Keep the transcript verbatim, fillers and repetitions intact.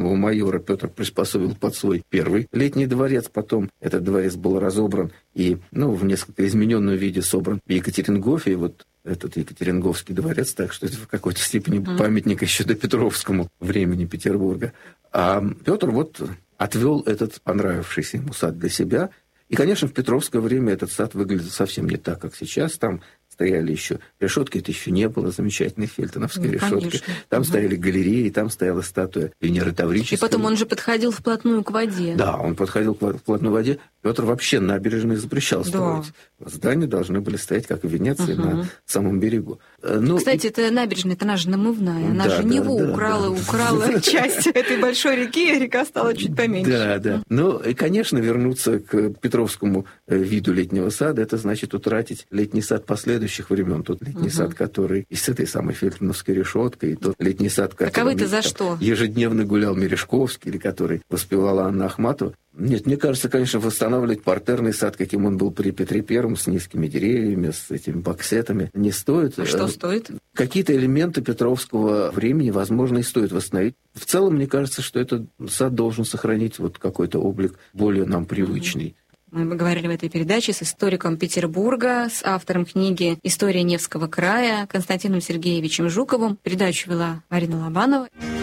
военного майора Петр приспособил под свой первый летний дворец. Потом этот дворец был разобран и, ну, в несколько измененном виде собран в Екатерингофе. И вот этот Екатеринговский дворец, так что это в какой-то степени памятник еще до Петровскому времени Петербурга. А Петр вот отвел этот понравившийся ему сад для себя. И, конечно, в Петровское время этот сад выглядел совсем не так, как сейчас. Там стояли еще решетки, это еще не было замечательной фельтоновской ну, решетки. Конечно. Там угу. стояли галереи, там стояла статуя Венеры Таврической. И потом он же подходил вплотную к воде. Да, он подходил вплотную к воде. Петр вообще набережные запрещал да. строить. Здания должны были стоять, как в Венеции, угу. на самом берегу. Ну, кстати, и... это набережная, это она же намывная. Она да, же да, Неву да, украла, да. украла часть этой большой реки, и река стала чуть поменьше. Да, да. Ну, и, конечно, вернуться к Петровскому виду летнего сада, это значит утратить летний сад последующих времен. Тот летний uh-huh. сад, который и с этой самой фельтоновской решеткой, и тот летний сад, который за что? ежедневно гулял Мережковский, или который воспевала Анна Ахматова. Нет, мне кажется, конечно, восстанавливать партерный сад, каким он был при Петре Первом, с низкими деревьями, с этими боксетами, не стоит. А что стоит? Какие-то элементы петровского времени, возможно, и стоит восстановить. В целом, мне кажется, что этот сад должен сохранить вот какой-то облик более нам привычный. Мы говорили в этой передаче с историком Петербурга, с автором книги «История Невского края» Константином Сергеевичем Жуковым. Передачу вела Марина Лобанова.